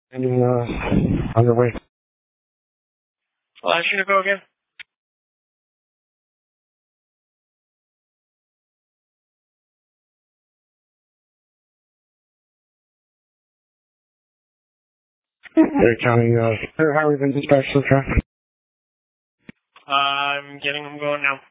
Any, on your way? I'll ask you to go again. Erie County, how are we going to dispatch the traffic? I'm getting them going now.